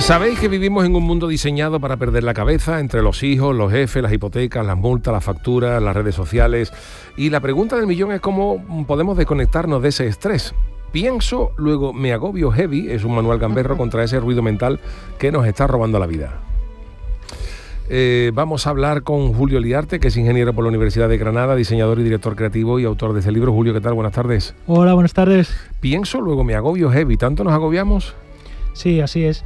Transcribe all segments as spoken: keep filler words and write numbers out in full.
Sabéis que vivimos en un mundo diseñado para perder la cabeza entre los hijos, los jefes, las hipotecas, las multas, las facturas, las redes sociales. Y la pregunta del millón es cómo podemos desconectarnos de ese estrés. Pienso, luego me agobio heavy, es un manual gamberro contra ese ruido mental que nos está robando la vida. Eh, vamos a hablar con Julio Liarte, que es ingeniero por la Universidad de Granada, diseñador y director creativo y autor de ese libro. Julio, ¿qué tal? Buenas tardes. Hola, buenas tardes. Pienso, luego me agobio heavy. ¿Tanto nos agobiamos? Sí, así es.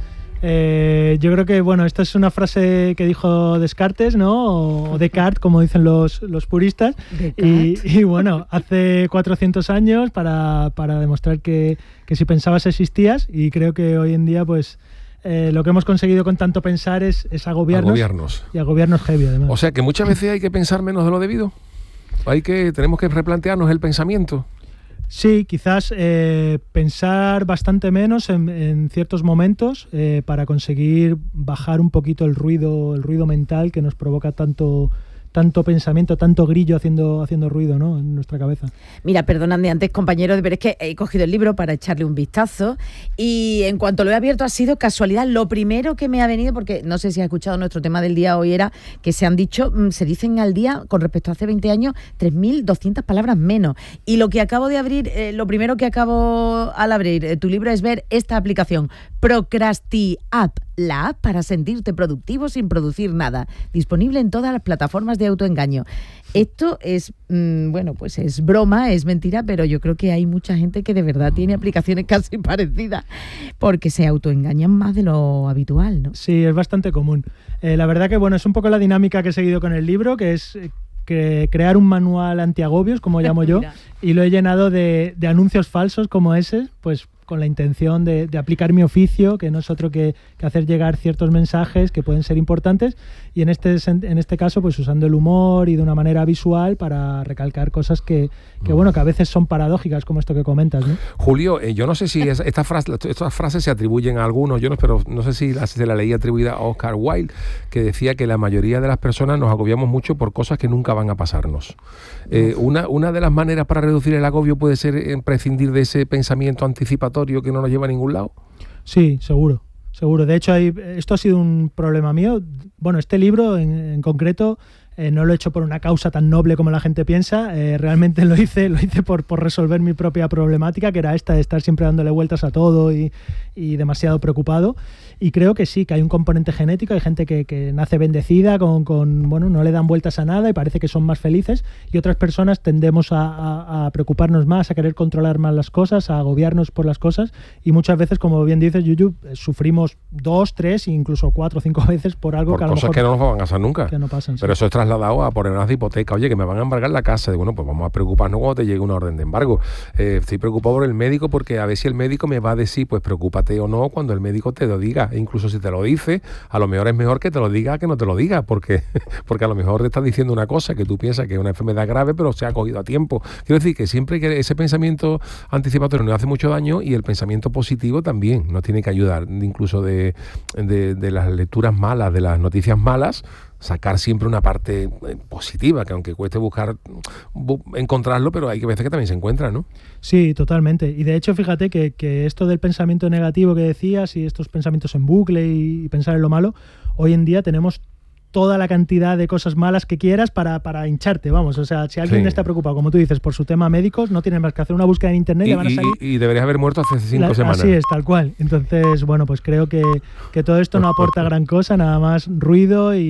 Eh, yo creo que, bueno, esta es una frase que dijo Descartes, ¿no? O Descartes, como dicen los, los puristas. Y, y bueno, hace cuatrocientos años para, para demostrar que, que si pensabas existías, y creo que hoy en día, pues, eh, lo que hemos conseguido con tanto pensar es, es agobiarnos, agobiarnos. Y agobiarnos heavy, además. O sea, que muchas veces hay que pensar menos de lo debido. Hay que, tenemos que replantearnos el pensamiento. Sí, quizás eh, pensar bastante menos en, en ciertos momentos eh, para conseguir bajar un poquito el ruido, el ruido mental que nos provoca tanto, tanto pensamiento, tanto grillo haciendo, haciendo ruido, ¿no?, en nuestra cabeza. Mira, perdonadme antes, compañeros, pero es que he cogido el libro para echarle un vistazo y en cuanto lo he abierto ha sido casualidad. Lo primero que me ha venido, porque no sé si has escuchado nuestro tema del día hoy, era que se han dicho, se dicen al día, con respecto a hace veinte años, tres mil doscientas palabras menos. Y lo que acabo de abrir, eh, lo primero que acabo al abrir eh, tu libro es ver esta aplicación, Procrasti-App, la app para sentirte productivo sin producir nada, disponible en todas las plataformas de autoengaño. Esto es, mmm, bueno, pues es broma, es mentira, pero yo creo que hay mucha gente que de verdad tiene aplicaciones casi parecidas porque se autoengañan más de lo habitual, ¿no? Sí, es bastante común. Eh, la verdad que, bueno, es un poco la dinámica que he seguido con el libro, que es que crear un manual antiagobios, como llamo yo, y lo he llenado de, de anuncios falsos como ese, pues con la intención de, de aplicar mi oficio, que no es otro que, que hacer llegar ciertos mensajes que pueden ser importantes, y en este, en este caso pues usando el humor y de una manera visual para recalcar cosas que, que bueno, que a veces son paradójicas, como esto que comentas, ¿no? Julio, eh, yo no sé si es, esta frase, estas frases se atribuyen a algunos, yo no, pero no sé si se la leí atribuida a Oscar Wilde, que decía que la mayoría de las personas nos agobiamos mucho por cosas que nunca van a pasarnos. Eh, una, una de las maneras para reducir el agobio puede ser eh, prescindir de ese pensamiento anticipatorio que no nos lleva a ningún lado. Sí, seguro, seguro. De hecho, hay, esto ha sido un problema mío. Bueno, este libro en, en concreto eh, no lo he hecho por una causa tan noble como la gente piensa. Eh, realmente lo hice, lo hice por, por resolver mi propia problemática, que era esta de estar siempre dándole vueltas a todo y, y demasiado preocupado. Y creo que sí, que hay un componente genético, hay gente que, que nace bendecida, con, con bueno, no le dan vueltas a nada y parece que son más felices, y otras personas tendemos a, a, a preocuparnos más, a querer controlar más las cosas, a agobiarnos por las cosas, y muchas veces, como bien dices, Yuyu, sufrimos dos, tres, incluso cuatro o cinco veces por algo por que a lo cosas mejor que no nos van a pasar nunca. Que no pasan, Pero sí. eso es trasladado a ponernos de hipoteca. Oye, que me van a embargar la casa. De, bueno, pues vamos a preocuparnos cuando te llegue una orden de embargo. Eh, estoy preocupado por el médico porque a ver si el médico me va a decir, pues preocúpate o no cuando el médico te lo diga. E incluso si te lo dice, a lo mejor es mejor que te lo diga que no te lo diga, porque, porque a lo mejor te está diciendo una cosa que tú piensas que es una enfermedad grave, pero se ha cogido a tiempo. Quiero decir que siempre que ese pensamiento anticipatorio nos hace mucho daño, y el pensamiento positivo también nos tiene que ayudar, incluso de, de, de las lecturas malas, de las noticias malas, sacar siempre una parte positiva, que aunque cueste buscar bu- encontrarlo, pero hay que veces que también se encuentra, ¿no? Sí, totalmente. Y de hecho, fíjate que, que esto del pensamiento negativo que decías y estos pensamientos en bucle y, y pensar en lo malo, hoy en día tenemos toda la cantidad de cosas malas que quieras para, para hincharte, vamos. O sea, si alguien sí. está preocupado, como tú dices, por su tema médicos, no tienes más que hacer una búsqueda en internet y, y van a salir. Y, y deberías haber muerto hace cinco la, semanas. Así es, tal cual. Entonces, bueno, pues creo que, que todo esto no aporta gran cosa, nada más ruido y,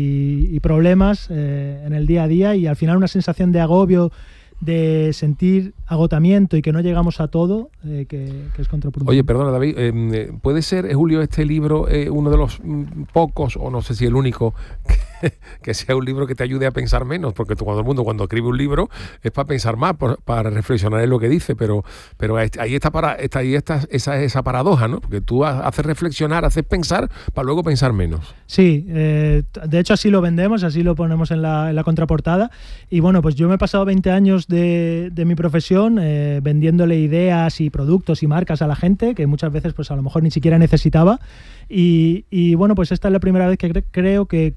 y, y problemas eh, en el día a día, y al final una sensación de agobio, de sentir agotamiento y que no llegamos a todo, eh, que, que es contraproducente. Oye, perdona, David, eh, ¿puede ser, Julio, este libro eh, uno de los mm, pocos, o no sé si el único, que, que sea un libro que te ayude a pensar menos? Porque todo el mundo cuando escribe un libro es para pensar más, por, para reflexionar en lo que dice, pero, pero ahí está, para, está ahí está esa, esa paradoja, ¿no? Porque tú haces reflexionar, haces pensar para luego pensar menos. Sí, eh, de hecho así lo vendemos, así lo ponemos en la, en la contraportada, y bueno, pues yo me he pasado veinte años de, de mi profesión eh, vendiéndole ideas y productos y marcas a la gente que muchas veces pues a lo mejor ni siquiera necesitaba, y, y bueno, pues esta es la primera vez que cre- creo que, que aplico mi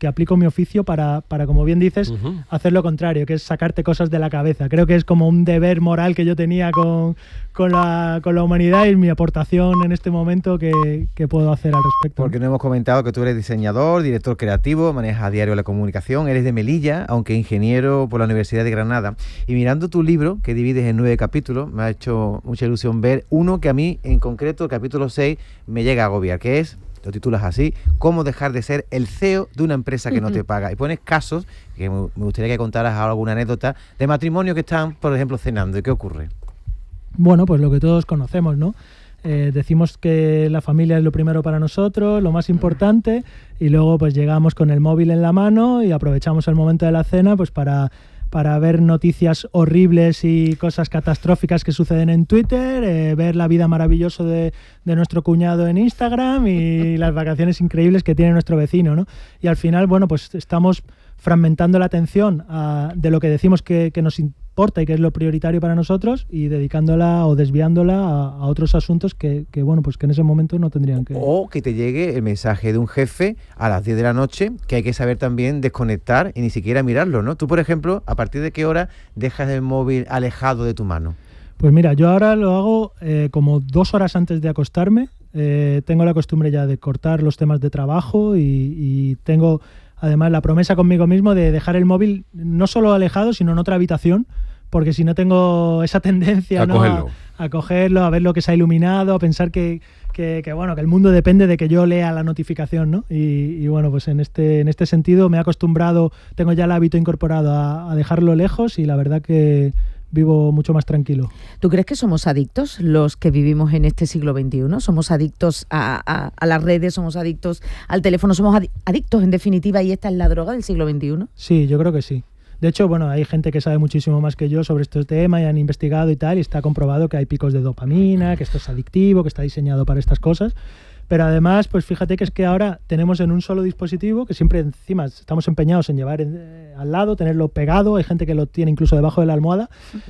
oficio para, para como bien dices, uh-huh. hacer lo contrario, que es sacarte cosas de la cabeza. Creo que es como un deber moral que yo tenía con, con, la, con la humanidad y mi aportación en este momento que, que puedo hacer al respecto. Porque nos hemos comentado que tú eres diseñador, director creativo, manejas a diario la comunicación, eres de Melilla, aunque ingeniero por la Universidad de Granada. Y mirando tu libro, que divides en nueve capítulos, me ha hecho mucha ilusión ver uno que a mí, en concreto, el capítulo seis, me llega a agobiar, que es, lo titulas así, cómo dejar de ser el C E O de una empresa que no te paga. Y pones casos, que me gustaría que contaras alguna anécdota, de matrimonios que están, por ejemplo, cenando. ¿Y qué ocurre? Bueno, pues lo que todos conocemos, ¿no? Eh, decimos que la familia es lo primero para nosotros, lo más importante, y luego pues llegamos con el móvil en la mano y aprovechamos el momento de la cena pues para... para ver noticias horribles y cosas catastróficas que suceden en Twitter, eh, ver la vida maravillosa de, de nuestro cuñado en Instagram y las vacaciones increíbles que tiene nuestro vecino, ¿no? Y al final, bueno, pues estamos fragmentando la atención a, de lo que decimos que, que nos importa y que es lo prioritario para nosotros y dedicándola o desviándola a, a otros asuntos que, que, bueno, pues que en ese momento no tendrían que... O que te llegue el mensaje de un jefe a las diez de la noche, que hay que saber también desconectar y ni siquiera mirarlo, ¿no? Tú, por ejemplo, ¿a partir de qué hora dejas el móvil alejado de tu mano? Pues mira, yo ahora lo hago eh, como dos horas antes de acostarme. Eh, tengo la costumbre ya de cortar los temas de trabajo y, y tengo... Además, la promesa conmigo mismo de dejar el móvil no solo alejado, sino en otra habitación, porque si no tengo esa tendencia, a, ¿no? cogerlo. A, a cogerlo, a ver lo que se ha iluminado, a pensar que, que, que, bueno, que el mundo depende de que yo lea la notificación, ¿no? Y, y bueno, pues en este, en este sentido me he acostumbrado, tengo ya el hábito incorporado a, a dejarlo lejos y la verdad que vivo mucho más tranquilo. ¿Tú crees que somos adictos los que vivimos en este siglo veintiuno? ¿Somos adictos a, a, a las redes? ¿Somos adictos al teléfono? ¿Somos adictos en definitiva y esta es la droga del siglo veintiuno? Sí, yo creo que sí. De hecho, bueno, hay gente que sabe muchísimo más que yo sobre este tema y han investigado y tal, y está comprobado que hay picos de dopamina, que esto es adictivo, que está diseñado para estas cosas. Pero además, pues fíjate que es que ahora tenemos en un solo dispositivo, que siempre encima estamos empeñados en llevar eh, al lado, tenerlo pegado, hay gente que lo tiene incluso debajo de la almohada,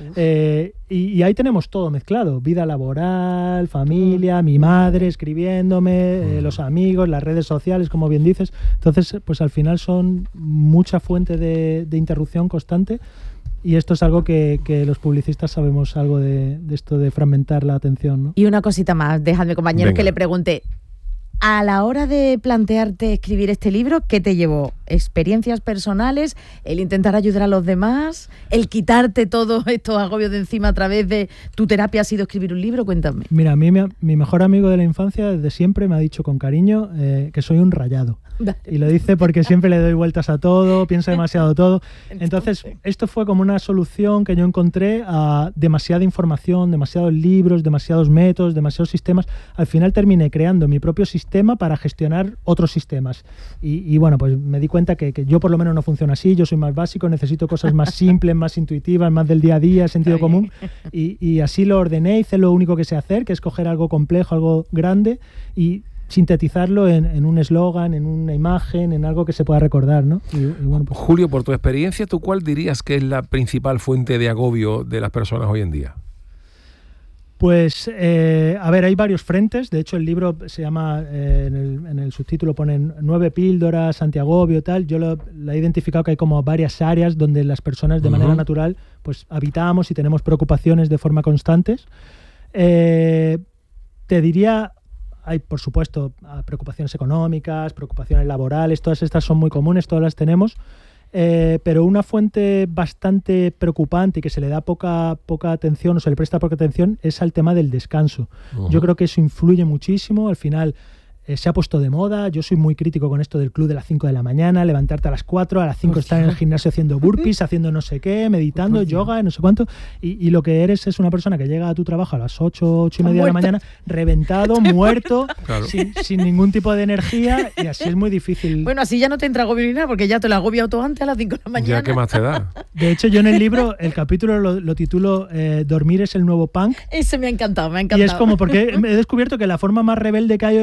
eh, y, y ahí tenemos todo mezclado, vida laboral, familia, mi madre escribiéndome, eh, los amigos, las redes sociales, como bien dices. Entonces, pues al final son mucha fuente de, de interrupción constante. Y esto es algo que, que los publicistas sabemos algo de, de esto de fragmentar la atención, ¿no? Y una cosita más, dejadme compañeros Venga. que le pregunte, a la hora de plantearte escribir este libro, ¿qué te llevó? ¿Experiencias personales? ¿El intentar ayudar a los demás? ¿El quitarte todos estos agobios de encima a través de tu terapia ha sido escribir un libro? Cuéntame. Mira, a mí mi, mi mejor amigo de la infancia desde siempre me ha dicho con cariño eh, que soy un rayado. Dale. Y lo dice porque siempre le doy vueltas a todo, pienso demasiado todo. Entonces, esto fue como una solución que yo encontré a demasiada información, demasiados libros, demasiados métodos, demasiados sistemas. Al final terminé creando mi propio sistema para gestionar otros sistemas. Y, y bueno, pues me di cuenta que, que yo por lo menos no funciona así, yo soy más básico, necesito cosas más simples, más intuitivas, más del día a día, sentido común. Y, y así lo ordené, hice lo único que sé hacer, que es coger algo complejo, algo grande y sintetizarlo en, en un eslogan, en una imagen, en algo que se pueda recordar, ¿no? Y, y bueno, pues... Julio, por tu experiencia, ¿tú cuál dirías que es la principal fuente de agobio de las personas hoy en día? Pues, eh, a ver, hay varios frentes. De hecho, el libro se llama, eh, en, el, en el subtítulo ponen nueve píldoras, antiagobio y tal. Yo lo, lo he identificado que hay como varias áreas donde las personas de uh-huh. manera natural pues habitamos y tenemos preocupaciones de forma constantes. Eh, te diría... Hay, por supuesto, preocupaciones económicas, preocupaciones laborales, todas estas son muy comunes, todas las tenemos, eh, pero una fuente bastante preocupante y que se le da poca, poca atención o se le presta poca atención es al tema del descanso. Uh-huh. Yo creo que eso influye muchísimo, al final eh, se ha puesto de moda, yo soy muy crítico con esto del club de las cinco de la mañana, levantarte a las cuatro, a las cinco estar en el gimnasio haciendo burpees, haciendo no sé qué, meditando, Hostia. yoga, no sé cuánto, y, y lo que eres es una persona que llega a tu trabajo a las ocho, ocho y media de la mañana, reventado, muerto, claro. sin, sin ningún tipo de energía, y así es muy difícil. Bueno, así ya no te entra agobio ni nada, porque ya te lo agobia todo antes a las cinco de la mañana. Ya, ¿qué más te da? De hecho, yo en el libro, el capítulo lo, lo titulo eh, Dormir es el nuevo punk. Ese me ha encantado, me ha encantado. Y es como porque he descubierto que la forma más rebelde que hay hoy en día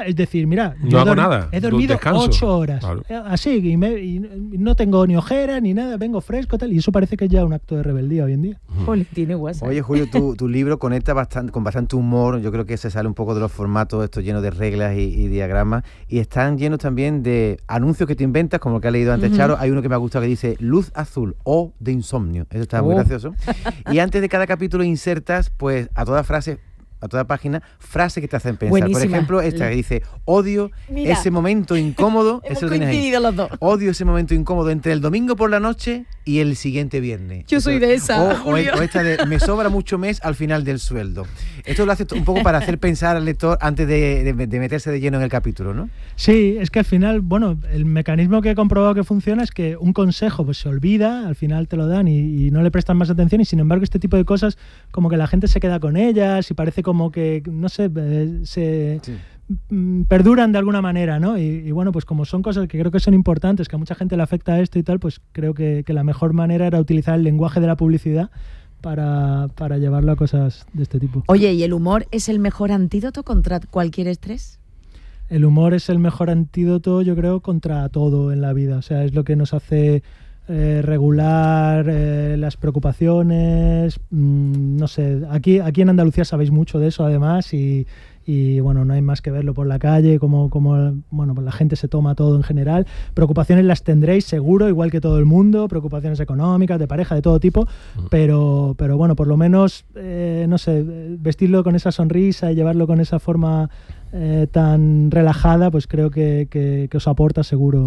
día es decir, mira, no yo hago he, nada, he dormido descanso. ocho horas, claro. así, y, me, y no tengo ni ojeras ni nada, vengo fresco tal, y eso parece que es ya un acto de rebeldía hoy en día. Jolín, tiene WhatsApp. Oye, Julio, tu, tu libro conecta bastante, con bastante humor. Yo creo que se sale un poco de los formatos estos llenos de reglas y, y diagramas, y están llenos también de anuncios que te inventas, como el que ha leído antes, uh-huh. Charo. Hay uno que me ha gustado que dice luz azul o de insomnio. Eso está oh. muy gracioso. Y antes de cada capítulo insertas, pues, a toda frase, a toda página, frases que te hacen pensar. Buenísima. Por ejemplo, esta que dice, odio Mira, ese momento incómodo. Hemos ese lo tienes ahí. Los dos. Odio ese momento incómodo entre el domingo por la noche y el siguiente viernes. Yo soy de esa, o, o, o esta de, me sobra mucho mes al final del sueldo. Esto lo hace un poco para hacer pensar al lector antes de, de, de meterse de lleno en el capítulo, ¿no? Sí, es que al final, bueno, el mecanismo que he comprobado que funciona es que un consejo pues se olvida, al final te lo dan y, y no le prestan más atención, y sin embargo este tipo de cosas como que la gente se queda con ellas y parece como que, no sé, eh, se... Sí. perduran de alguna manera, ¿no? Y, y bueno, pues como son cosas que creo que son importantes, que a mucha gente le afecta esto y tal, pues creo que, que la mejor manera era utilizar el lenguaje de la publicidad para, para llevarlo a cosas de este tipo. Oye, ¿y el humor es el mejor antídoto contra cualquier estrés? El humor es el mejor antídoto, yo creo, contra todo en la vida. O sea, es lo que nos hace eh, regular eh, las preocupaciones. Mmm, no sé, aquí, aquí en Andalucía sabéis mucho de eso, además, y... y bueno, no hay más que verlo por la calle, como, como bueno, pues la gente se toma todo en general. Preocupaciones las tendréis seguro, igual que todo el mundo, preocupaciones económicas, de pareja, de todo tipo, mm. pero, pero bueno, por lo menos, eh, no sé, vestirlo con esa sonrisa y llevarlo con esa forma eh, tan relajada, pues creo que, que, que os aporta seguro.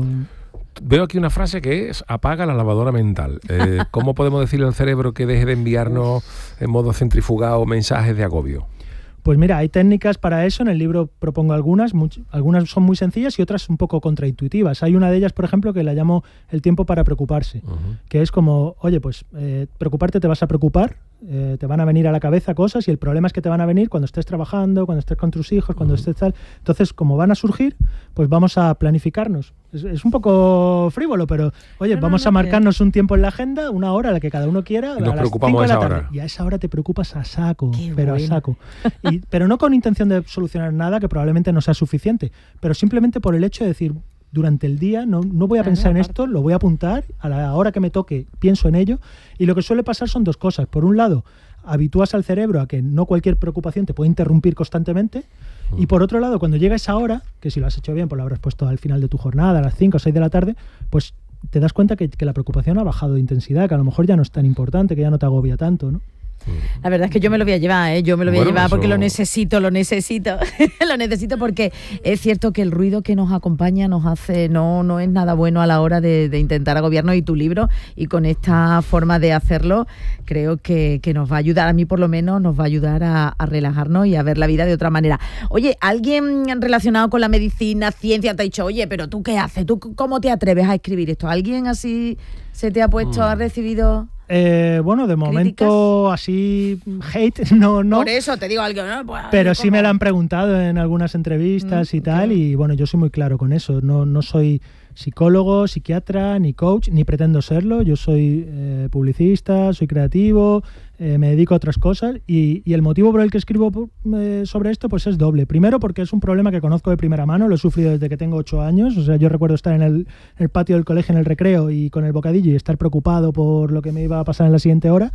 Veo aquí una frase que es apaga la lavadora mental. Eh, ¿Cómo podemos decirle al cerebro que deje de enviarnos en modo centrifugado mensajes de agobio? Pues mira, hay técnicas para eso, en el libro propongo algunas, much, algunas son muy sencillas y otras un poco contraintuitivas. Hay una de ellas, por ejemplo, que la llamo el tiempo para preocuparse, uh-huh. que es como, oye, pues eh, preocuparte te vas a preocupar, eh, te van a venir a la cabeza cosas y el problema es que te van a venir cuando estés trabajando, cuando estés con tus hijos, cuando uh-huh. estés tal. Entonces, como van a surgir, pues vamos a planificarnos. Es, es un poco frívolo, pero oye, no, vamos no, no, a marcarnos que... un tiempo en la agenda, una hora, la que cada uno quiera, y nos a preocupamos las cinco de la esa tarde. hora. Y a esa hora te preocupas a saco, Qué pero bueno. a saco. Y, pero no con intención de solucionar nada, que probablemente no sea suficiente, pero simplemente por el hecho de decir, durante el día no, no voy a pensar en esto, lo voy a apuntar, a la hora que me toque pienso en ello, y lo que suele pasar son dos cosas. Por un lado, habitúas al cerebro a que no cualquier preocupación te puede interrumpir constantemente, mm. y por otro lado, cuando llega esa hora, que si lo has hecho bien, pues lo habrás puesto al final de tu jornada, a las cinco o seis de la tarde, pues te das cuenta que, que la preocupación ha bajado de intensidad, que a lo mejor ya no es tan importante, que ya no te agobia tanto, ¿no? La verdad es que yo me lo voy a llevar, ¿eh? Yo me lo voy bueno, a llevar porque eso... lo necesito, lo necesito, lo necesito porque es cierto que el ruido que nos acompaña nos hace, no, no es nada bueno a la hora de, de intentar agobiarnos, y tu libro, y con esta forma de hacerlo, creo que, que nos va a ayudar, a mí por lo menos, nos va a ayudar a, a relajarnos y a ver la vida de otra manera. Oye, ¿alguien relacionado con la medicina, ciencia, te ha dicho, oye, pero tú qué haces? ¿Tú cómo te atreves a escribir esto? ¿Alguien así se te ha puesto, mm. ha recibido...? Eh, bueno, de momento ¿Críticas? Así hate, no, no. Por eso te digo algo, ¿no? Pues, pero sí me lo han preguntado en algunas entrevistas mm, y tal, okay. y bueno, yo soy muy claro con eso. No, no soy psicólogo, psiquiatra, ni coach, ni pretendo serlo. Yo soy eh, publicista, soy creativo, eh, me dedico a otras cosas, y, y el motivo por el que escribo eh, sobre esto pues es doble. Primero, porque es un problema que conozco de primera mano, lo he sufrido desde que tengo ocho años. O sea, yo recuerdo estar en el, en el patio del colegio en el recreo y con el bocadillo y estar preocupado por lo que me iba a pasar en la siguiente hora.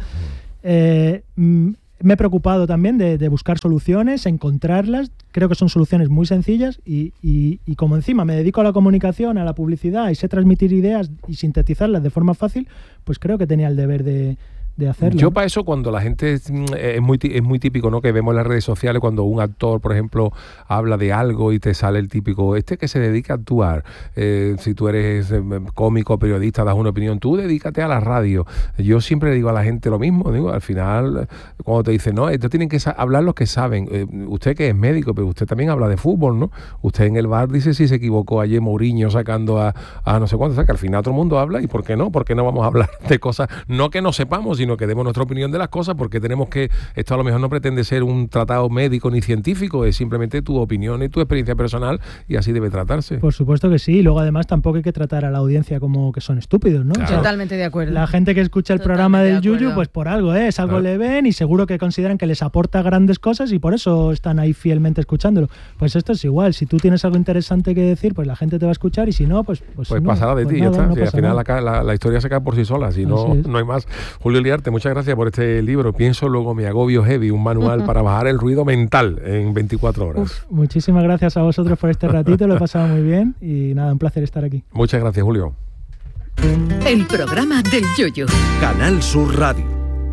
Eh, mm, me he preocupado también de, de buscar soluciones, encontrarlas. Creo que son soluciones muy sencillas y, y, y como encima me dedico a la comunicación, a la publicidad y sé transmitir ideas y sintetizarlas de forma fácil, pues creo que tenía el deber de, de hacerlo. Yo para eso, cuando la gente es muy, es muy típico, ¿no?, que vemos en las redes sociales cuando un actor, por ejemplo, habla de algo y te sale el típico, este que se dedica a actuar, eh, si tú eres cómico, periodista, das una opinión, tú dedícate a la radio. Yo siempre le digo a la gente lo mismo, digo, al final, cuando te dicen, no, esto tienen que hablar los que saben, eh, usted que es médico, pero usted también habla de fútbol, ¿no? Usted en el bar dice si se equivocó ayer Mourinho sacando a, a no sé cuánto, o sea, que al final todo el mundo habla, y ¿por qué no? ¿Por qué no vamos a hablar de cosas, no que no sepamos, sino sino que demos nuestra opinión de las cosas, porque tenemos que, esto a lo mejor no pretende ser un tratado médico ni científico, es simplemente tu opinión y tu experiencia personal, y así debe tratarse. Por supuesto que sí, y luego además tampoco hay que tratar a la audiencia como que son estúpidos, ¿no? Claro. O sea, Totalmente de acuerdo. la gente que escucha el Totalmente programa del de acuerdo. Yuyu, pues por algo es, algo Claro. le ven y seguro que consideran que les aporta grandes cosas y por eso están ahí fielmente escuchándolo. Pues esto es igual, si tú tienes algo interesante que decir, pues la gente te va a escuchar y si no, pues pues, Pues si no, pasará de pues ti, nada, ya está. no Si al pasa final nada. la, la, la historia se cae por sí sola, si no, Así es. no hay más. Julio Liarte, muchas gracias por este libro. Pienso, luego me agobio heavy, un manual para bajar el ruido mental en veinticuatro horas. Uf, muchísimas gracias a vosotros por este ratito, lo he pasado muy bien y nada, un placer estar aquí. Muchas gracias, Julio. El programa del Yuyu. Canal Sur Radio.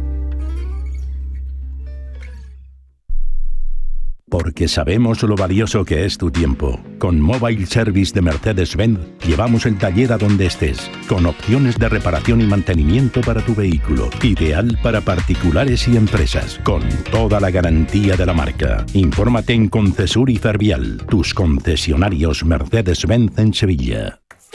Porque sabemos lo valioso que es tu tiempo. Con Mobile Service de Mercedes-Benz llevamos el taller a donde estés, con opciones de reparación y mantenimiento para tu vehículo. Ideal para particulares y empresas, con toda la garantía de la marca. Infórmate en Concesur y Fervial, tus concesionarios Mercedes-Benz en Sevilla.